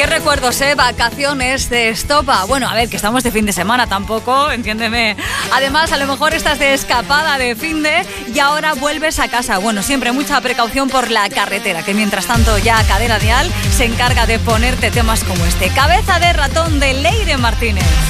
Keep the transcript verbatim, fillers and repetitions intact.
Qué recuerdos, ¿eh? Vacaciones de estopa. Bueno, a ver, que estamos de fin de semana tampoco, entiéndeme. Además, a lo mejor estás de escapada de fin de y ahora vuelves a casa. Bueno, siempre mucha precaución por la carretera, que mientras tanto ya Cadena Dial se encarga de ponerte temas como este. Cabeza de ratón de Leire Martínez.